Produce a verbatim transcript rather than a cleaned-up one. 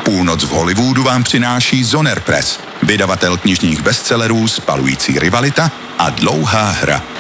Půlnoc v Hollywoodu vám přináší Zoner Press, vydavatel knižních bestsellerů Spalující rivalita a Dlouhá hra.